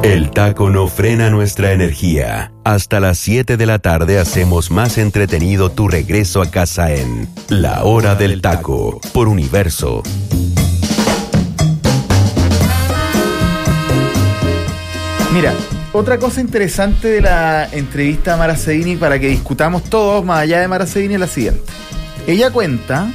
El taco no frena nuestra energía. Hasta las 7 de la tarde hacemos más entretenido tu regreso a casa en La Hora del Taco, por Universo. Mira, otra cosa interesante de la entrevista a Mara Sedini, para que discutamos todos más allá de Mara Sedini, es la siguiente. Ella cuenta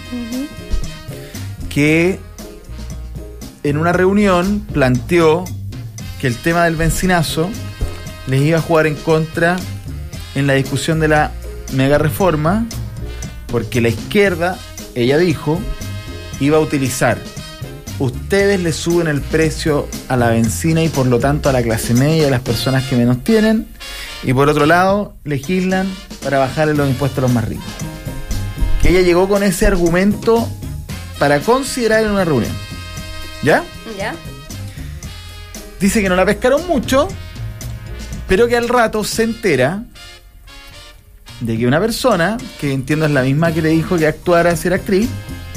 que en una reunión planteó que el tema del bencinazo les iba a jugar en contra en la discusión de la mega reforma, porque la izquierda, ella dijo, iba a utilizar: ustedes le suben el precio a la bencina y por lo tanto a la clase media y a las personas que menos tienen, y por otro lado legislan para bajarle los impuestos a los más ricos. Que ella llegó con ese argumento para considerar en una reunión. ¿Ya? ¿Ya? Dice que no la pescaron mucho, pero que al rato se entera de que una persona, que entiendo es la misma que le dijo que actuara a ser actriz,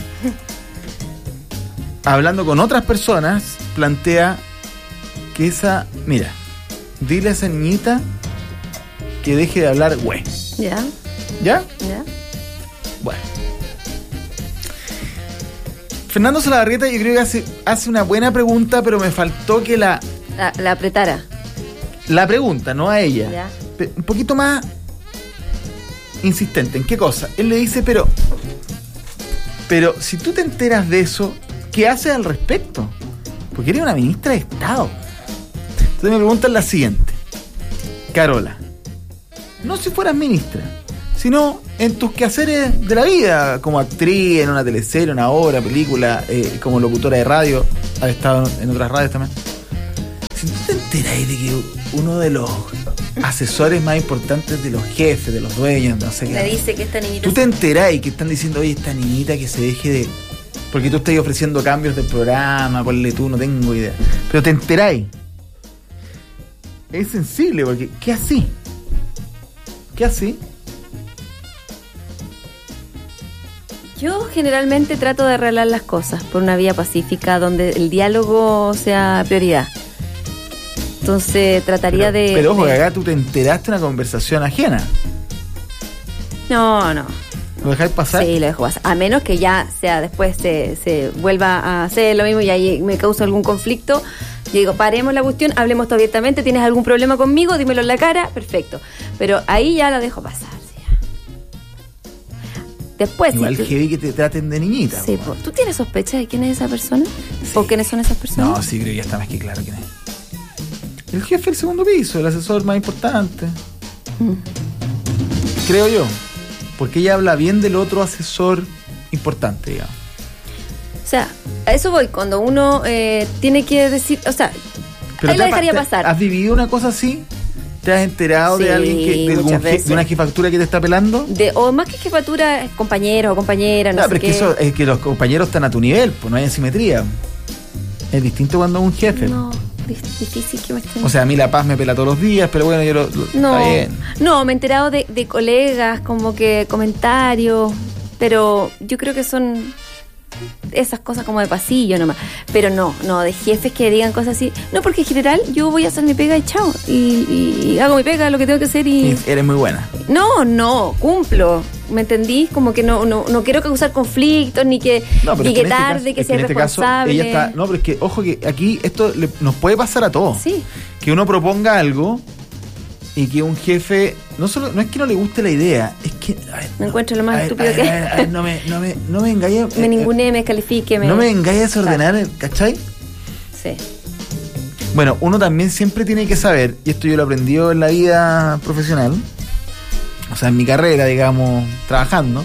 hablando con otras personas, plantea que esa... Mira, dile a esa niñita que deje de hablar güey. ¿Ya? ¿Ya? ¿Ya? Bueno. Fernando Solabarrieta yo creo que hace una buena pregunta, pero me faltó que la apretara. La pregunta, no a ella. ¿Ya? Un poquito más insistente. ¿En qué cosa? Él le dice, pero si tú te enteras de eso, ¿qué haces al respecto? Porque eres una ministra de Estado. Entonces me preguntan la siguiente: Carola, no si fueras ministra, sino en tus quehaceres de la vida, como actriz, en una teleserie, una obra, película, como locutora de radio, has estado en otras radios también. Si tú te enteras de que uno de los asesores más importantes de los jefes, de los dueños, no sé qué, le dice que esta niñita... Tú te enterás y que están diciendo, oye, esta niñita que se deje de... Porque tú estás ofreciendo cambios del programa, ponle tú, no tengo idea. Pero te enteráis. Es sensible, porque ¿qué así? ¿Qué así? Yo generalmente trato de arreglar las cosas por una vía pacífica donde el diálogo sea prioridad. Entonces trataría Pero ojo, que acá tú te enteraste de una conversación ajena. No. ¿Lo dejáis pasar? Sí, lo dejo pasar. A menos que ya sea después se vuelva a hacer lo mismo y ahí me causa algún conflicto. Yo digo, paremos la cuestión, hablemos todo abiertamente. ¿Tienes algún problema conmigo? Dímelo en la cara. Perfecto. Pero ahí ya la dejo pasar. Después, igual heavy que te traten de niñita. Sí, ¿tú tienes sospecha de quién es esa persona? Sí. ¿O quiénes son esas personas? No, sí, creo que ya está más que claro quién es. El jefe del segundo piso, el asesor más importante. Creo yo. Porque ella habla bien del otro asesor importante, digamos. O sea, a eso voy. Cuando uno tiene que decir... O sea, pero ahí la dejaría pasar. ¿Has vivido una cosa así? ¿Te has enterado de alguien de una jefatura que te está pelando? O más que jefatura, compañero o compañera, no sé pero qué. Es que los compañeros están a tu nivel, pues no hay asimetría. Es distinto cuando es un jefe. No, es difícil que me estén... O sea, a mí La Paz me pela todos los días, pero bueno, yo no, está bien. No, me he enterado de colegas, como que comentarios, pero yo creo que son... esas cosas como de pasillo nomás, pero no de jefes que digan cosas así, no, porque en general yo voy a hacer mi pega y chao, y hago mi pega, lo que tengo que hacer y eres muy buena. No, cumplo, ¿me entendí? Como que no quiero causar conflictos, ni que tarde, que sea responsable. Ella está, no, pero es que, ojo que aquí esto nos puede pasar a todos. Sí. Que uno proponga algo y que un jefe no es que no le guste la idea, es que me encuentro lo más estúpido que es. No me engañes. Me ningune, me califique. No me engañes a desordenar, ¿cachai? Sí. Bueno, uno también siempre tiene que saber, y esto yo lo aprendí en la vida profesional, o sea, en mi carrera, digamos, trabajando,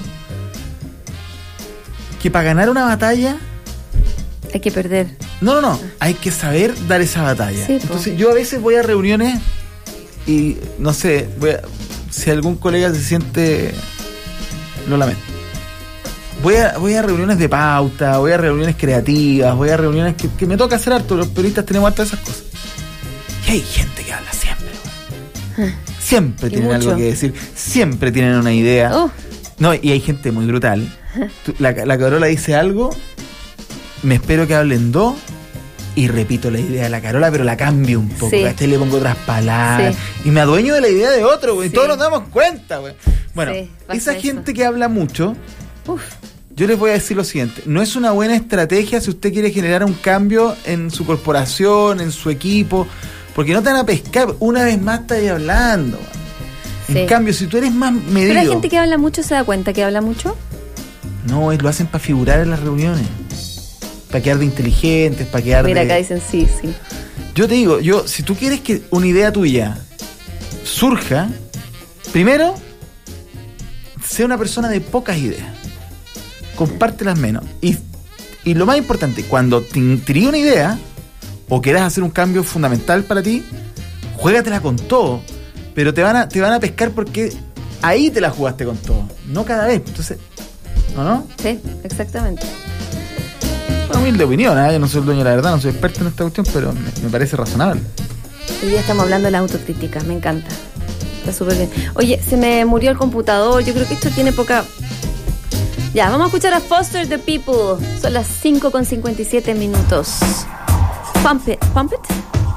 que para ganar una batalla hay que perder. No, hay que saber dar esa batalla. Sí, entonces yo a veces voy a reuniones y no sé, si algún colega se siente, lo lamento. Voy a reuniones de pauta, voy a reuniones creativas, voy a reuniones que me toca hacer harto. Los periodistas tenemos harto de esas cosas. Y hay gente que habla siempre. Siempre tienen algo que decir, siempre tienen una idea. No, y hay gente muy brutal. La Carola dice algo, me espero que hablen dos y repito la idea de la Carola, pero la cambio un poco, Sí. ¿cachai? Le pongo otras palabras Sí. y me adueño de la idea de otro, güey. Sí. Todos nos damos cuenta, güey. Bueno, Sí, pasa esa eso. gente que habla mucho, Uf, yo les voy a decir lo siguiente, no es una buena estrategia si usted quiere generar un cambio en su corporación, en su equipo, porque no te van a pescar, una vez más estás ahí hablando. Sí. En cambio, si tú eres más medido... pero la gente que habla mucho se da cuenta que habla mucho. No, lo hacen para figurar en las reuniones, para quedar de inteligentes, para quedar Mira, de... acá dicen sí. Yo te digo, si tú quieres que una idea tuya surja, primero, sé una persona de pocas ideas. Compártelas menos. Y lo más importante, cuando te intrigue una idea o quieras hacer un cambio fundamental para ti, juégatela con todo. Pero te van a pescar porque ahí te la jugaste con todo, no cada vez. Entonces, ¿no? Sí, exactamente. Una humilde opinión, ¿eh? Yo no soy el dueño de la verdad, no soy experto en esta cuestión, pero me parece razonable. Hoy día estamos hablando de la autocrítica, me encanta. Está súper bien. Oye, se me murió el computador, yo creo que esto tiene poca... Ya, vamos a escuchar a Foster the People. Son las 5:57 minutos. Pump it.